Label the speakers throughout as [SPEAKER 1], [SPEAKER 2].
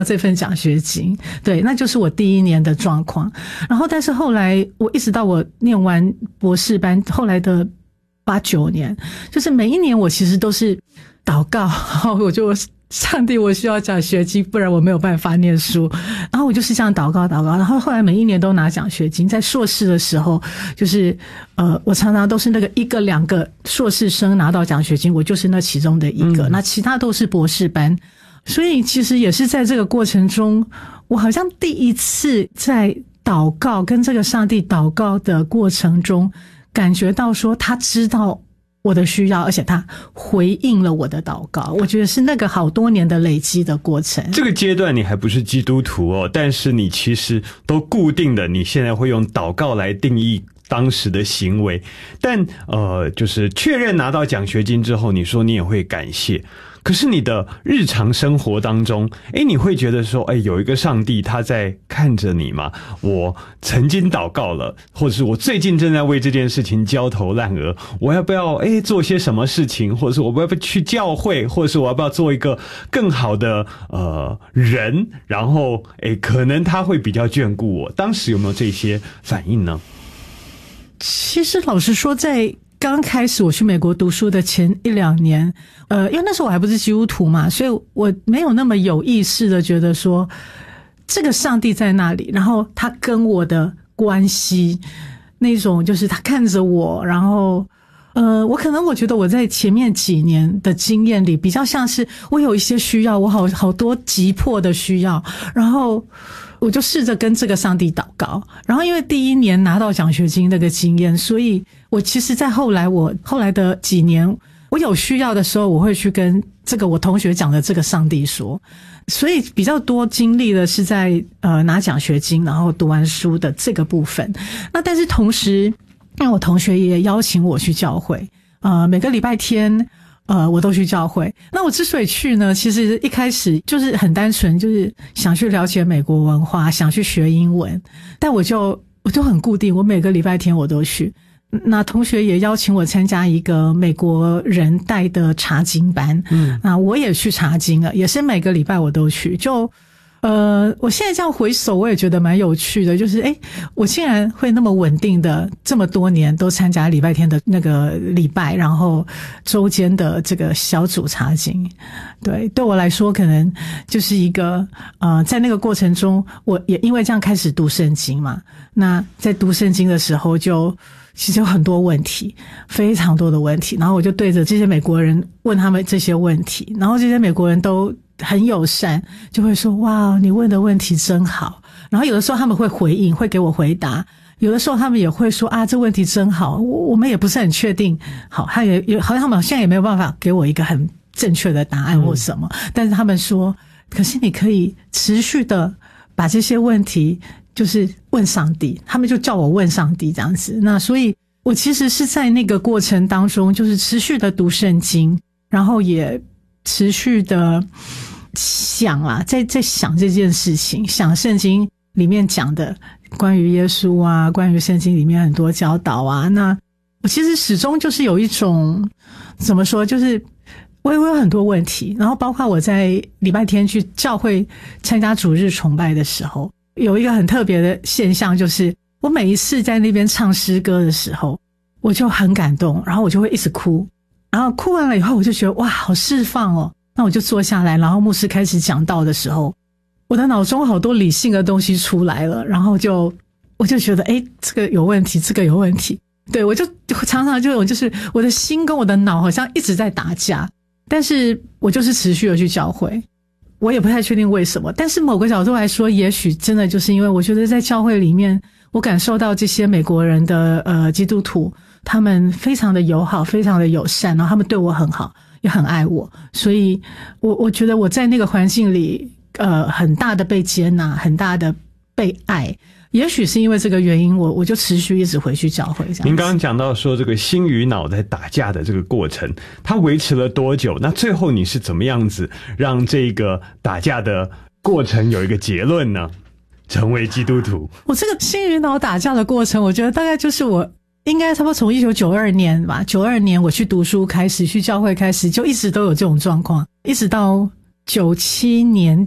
[SPEAKER 1] 这份奖学金。对，那就是我第一年的状况。然后但是后来我一直到我念完博士班，后来的8、9年，就是每一年我其实都是祷告，然后我就上帝，我需要奖学金，不然我没有办法念书。然后我就是这样祷告，然后后来每一年都拿奖学金。在硕士的时候，就是我常常都是那个1个2个硕士生拿到奖学金，我就是那其中的一个，那其他都是博士班。所以其实也是在这个过程中，我好像第一次在祷告跟这个上帝祷告的过程中，感觉到说他知道我的需要，而且他回应了我的祷告。我觉得是那个好多年的累积的过程。
[SPEAKER 2] 这个阶段你还不是基督徒哦，但是你其实都固定的，你现在会用祷告来定义当时的行为。但就是确认拿到奖学金之后，你说你也会感谢。可是你的日常生活当中，你会觉得说，有一个上帝他在看着你吗？我曾经祷告了，或者是我最近正在为这件事情焦头烂额，我要不要做些什么事情，或者是我要不要去教会，或者是我要不要做一个更好的人，然后可能他会比较眷顾我。当时有没有这些反应呢？
[SPEAKER 1] 其实老实说，在刚开始我去美国读书的前1、2年，因为那时候我还不是基督徒嘛，所以我没有那么有意识的觉得说这个上帝在那里，然后他跟我的关系那种就是他看着我，然后我觉得我在前面几年的经验里比较像是我有一些需要，我好多急迫的需要，然后我就试着跟这个上帝祷告。然后因为第一年拿到奖学金那个经验，所以我其实在后来的几年，我有需要的时候，我会去跟这个我同学讲的这个上帝说。所以比较多经历的是在拿奖学金然后读完书的这个部分。那但是同时因为我同学也邀请我去教会，每个礼拜天我都去教会。那我之所以去呢，其实一开始就是很单纯，就是想去了解美国文化，想去学英文。但我就很固定，我每个礼拜天我都去。那同学也邀请我参加一个美国人带的查经班，那我也去查经了，也是每个礼拜我都去。我现在这样回首，我也觉得蛮有趣的，就是我竟然会那么稳定的这么多年都参加礼拜天的那个礼拜，然后周间的这个小组查经。对我来说可能就是一个在那个过程中，我也因为这样开始读圣经嘛。那在读圣经的时候其实有很多问题，非常多的问题，然后我就对着这些美国人问他们这些问题，然后这些美国人都很友善，就会说哇你问的问题真好。然后有的时候他们会回应，会给我回答，有的时候他们也会说这问题真好，我们也不是很确定好，好像他们现在也没有办法给我一个很正确的答案或什么，但是他们说可是你可以持续的把这些问题就是问上帝，他们就叫我问上帝这样子。那所以我其实是在那个过程当中就是持续的读圣经，然后也持续的想在想这件事情，想圣经里面讲的关于耶稣啊，关于圣经里面很多教导啊。那我其实始终就是有一种怎么说，就是我有很多问题，然后包括我在礼拜天去教会参加主日崇拜的时候，有一个很特别的现象，就是我每一次在那边唱诗歌的时候，我就很感动，然后我就会一直哭，然后哭完了以后我就觉得哇好释放哦。那我就坐下来，然后牧师开始讲道的时候，我的脑中好多理性的东西出来了，然后我就觉得这个有问题，这个有问题。对，我就常常就是我的心跟我的脑好像一直在打架，但是我就是持续的去教会。我也不太确定为什么，但是某个角度来说，也许真的就是因为我觉得在教会里面，我感受到这些美国人的基督徒，他们非常的友好，非常的友善，然后他们对我很好，也很爱我，所以我觉得我在那个环境里很大的被接纳，很大的被爱。也许是因为这个原因，我就持续一直回去教会这样子。
[SPEAKER 2] 您刚刚讲到说这个心与脑在打架的这个过程，它维持了多久？那最后你是怎么样子让这个打架的过程有一个结论呢？成为基督徒。我
[SPEAKER 1] 这个心与脑打架的过程，我觉得大概就是我应该差不多从1992年吧，92年我去读书开始，去教会开始，就一直都有这种状况，一直到97年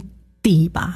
[SPEAKER 1] 地吧，